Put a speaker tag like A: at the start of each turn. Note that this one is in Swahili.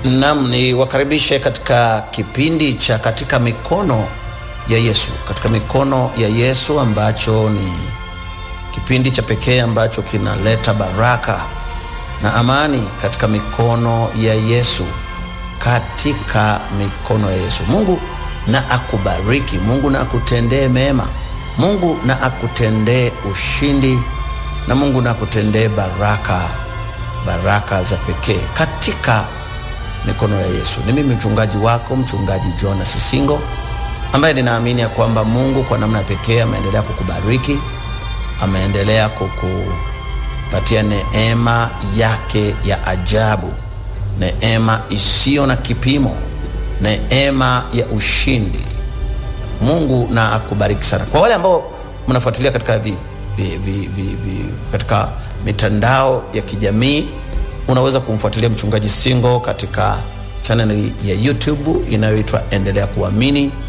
A: Naam, ni wakaribishe katika kipindi cha katika mikono ya Yesu. Katika mikono ya Yesu, ambacho ni kipindi cha pekee ambacho kinaleta baraka na amani katika mikono ya Yesu. Katika mikono ya Yesu. Mungu na akubariki, Mungu na akutendee mema, Mungu na akutendee ushindi, na Mungu na akutendee baraka za pekee katika mikono ya Yesu. Ni mimi mchungaji wako, mchungaji Jonas Singo, ambaye ninaamini ya kwamba Mungu kwa namna pekee ameendelea kukubariki, ameendelea kukupatia neema yake ya ajabu, neema isiyo na kipimo, neema ya ushindi. Mungu na akubariki sana. Kwa wale ambao mnafuatilia katika katika mitandao ya kijamii, unaweza kumfuatilia mchungaji Singo katika channel ya YouTube inayoitwa Endelea Kuamini.